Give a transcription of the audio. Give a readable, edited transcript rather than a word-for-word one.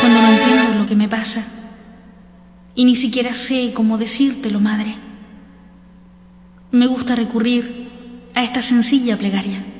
cuando no entiendo lo que me pasa y ni siquiera sé cómo decírtelo, madre. Me gusta recurrir a esta sencilla plegaria.